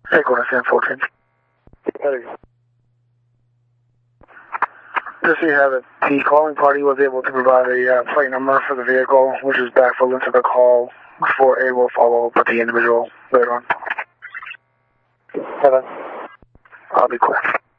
Hey, go to San 14. Just so you have it, the calling party was able to provide a plate number for the vehicle, which is backfilled into the call before A will follow up with the individual later on. Heaven. I'll be quick.